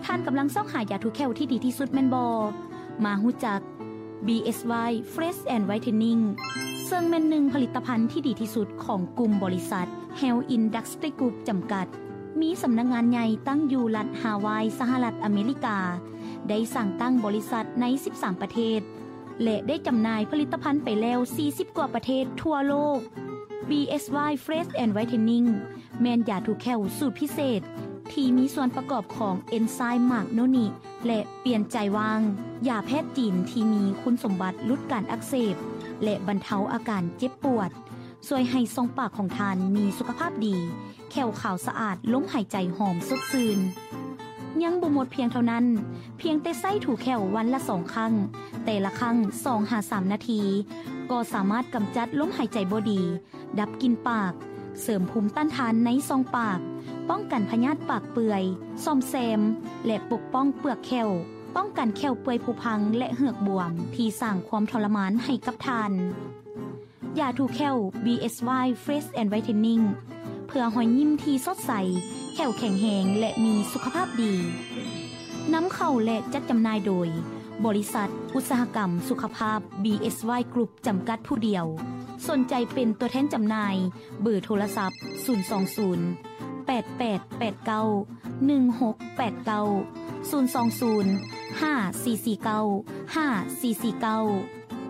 ท่านกำลังซ่องหายาถูแคลที่ดีที่สุดแม่นบ่มาฮู้จัก BSY Fresh and Whitening ซึ่งเป็นหนึ่งผลิตภัณฑ์ที่ดีที่สุดของกลุ่มบริษัท Health Industry Group จำกัดมีสำนักงานใหญ่ตั้งอยู่รัฐฮาวายสหรัฐอเมริกาได้สั่งตั้งบริษัทใน13ประเทศและได้จำหน่ายผลิตภัณฑ์ไปแล้ว40กว่าประเทศทั่วโลก BSY Fresh and Whitening แม่นยาถูแคลสูตรพิเศษที่มีส่วนประกอบของเอนไซม์หมากโนนิและเปลี่ยนใจวางยาแพทย์จีนที่มีคุณสมบัติลดการอักเสบและบรรเทาอาการเจ็บปวดช่วยให้ทรงปากของทานมีสุขภาพดีแขวขาวสะอาดล้มหายใจหอมสดชื่นยังบ่หมดเพียงเท่านั้นเพียงแต่ใส่ถูแขววันละ2ครั้งแต่ละครั้ง 2-3 นาทีก็สามารถกำจัดล้มหายใจบ่ดีดับกลิ่นปากเสริมภูมิต้านทานในซองปากป้องกันพยาธิปากเปื่อยซ่อมแซมและปกป้องเปลือกแขวป้องกันแขวเปื่อยผุพังและเหือกบวมที่สร้างความทรมานให้กับทานยาถูแขว BSY Fresh and Whitening เพื่อหอยยิ้มที่สดใสแขวแข็งแรงและมีสุขภาพดีนำเข้าและจัดจำหน่ายโดยบริษัทอุตสาหกรรมสุขภาพ BSY Group จำกัดผู้เดียวสนใจเป็นตัวแทนจำหน่ายเบอร์โทรศัพท์020 8889 1689 020 5449 5449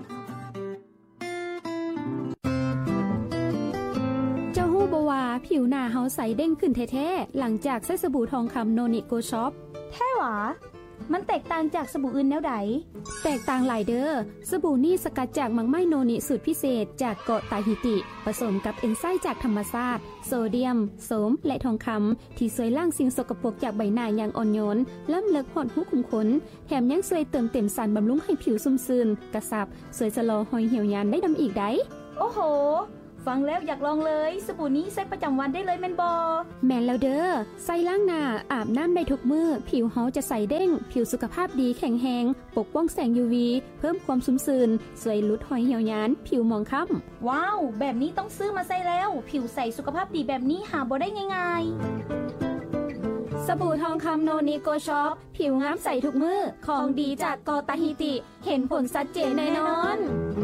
ว่าผิวหน้าเฮาใสเด้งขึ้นแท้ๆหลังจากใช้สบู่ทองคำโนนิโกช็อปแท้หวามันแตกต่างจากสบู่อื่นแนวใดแตกต่างหลายเด้อสบู่นี่สกัดจากมังไม้โนนิสูตรพิเศษจากเกาะตาฮิติผสมกับเอนไซม์จากธรรมชาติโซเดียมโสมและทองคำที่ช่วยล้างสิ่งสกปรกจากใบหน้าอย่างอ่อนโยนล้ำลึกหดหูขุมขนแถมยังช่วยเติมเต็มสารบำรุงให้ผิวชุ่มชื้นกระชับช่วยชะลอรอยเหี่ยวยานได้ดำอีกได้โอ้โหฟังแล้วอยากลองเลยสบู่นี้ใช้ประจำวันได้เลยแม่นบ่แม่นแล้วเด้อใส่ล้างหน้าอาบน้ำได้ทุกมื้อผิวเฮาจะใสเด้งผิวสุขภาพดีแข็งแรงปกป้องแสง UV เพิ่มความชุ่มชื้นช่วยลดรอยเหี่ยวยานผิวหมองคล้ำว้าวแบบนี้ต้องซื้อมาใส่แล้วผิวใสสุขภาพดีแบบนี้หาบ่ได้ง่ายๆสบู่ทองคำโนนิโกช็อปผิวงามใสทุกมื้อของดีจากเกาะตาฮิติเห็นผลชัดเจนแน่นอน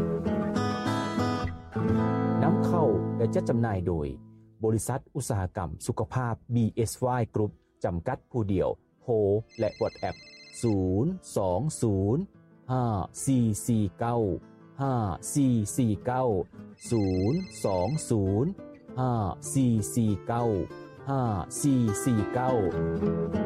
นำเข้าและจัดจำหน่ายโดยบริษัทอุตสาหกรรมสุขภาพ BSY Group จำกัดผู้เดียวโทรและ WhatsApp 020 5449 5449 020 5449 5449